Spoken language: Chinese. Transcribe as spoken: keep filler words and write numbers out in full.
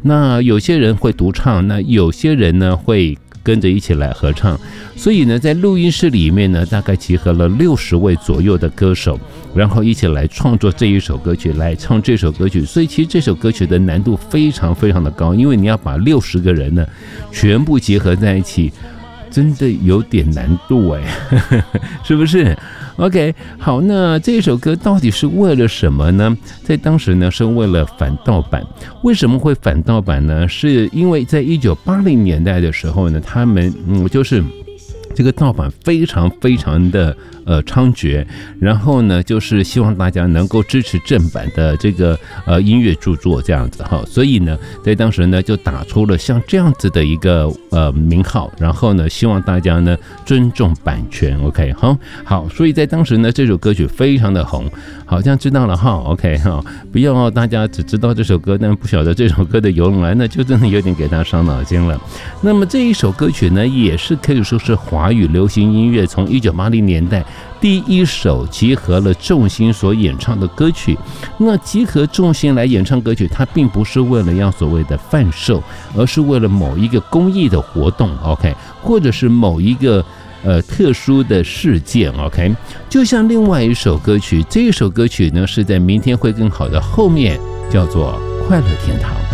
那有些人会独唱，那有些人呢会跟着一起来合唱，所以呢，在录音室里面呢，大概集合了六十位左右的歌手，然后一起来创作这一首歌曲，来唱这首歌曲。所以其实这首歌曲的难度非常非常的高，因为你要把六十个人呢全部结合在一起，真的有点难度哎，是不是 ？OK， 好，那这首歌到底是为了什么呢？在当时呢，是为了反盗版。为什么会反盗版呢？是因为在一九八零年代的时候呢，他们嗯，就是这个盗版非常非常的呃猖獗，然后呢，就是希望大家能够支持正版的这个呃音乐著作这样子哈，所以呢，在当时呢就打出了像这样子的一个呃名号，然后呢，希望大家呢尊重版权 ，OK 好，好，所以在当时呢，这首歌曲非常的红，好像知道了哈 ，OK 哈，不要大家只知道这首歌，但不晓得这首歌的由来，那就真的有点给他伤脑筋了。那么这一首歌曲呢，也是可以说是华语流行音乐从一九八零年代第一首集合了众星所演唱的歌曲。那集合众星来演唱歌曲，它并不是为了要所谓的贩售，而是为了某一个公益的活动 ，OK， 或者是某一个呃特殊的事件 ，OK。就像另外一首歌曲，这一首歌曲呢是在明天会更好的后面，叫做《快乐天堂》。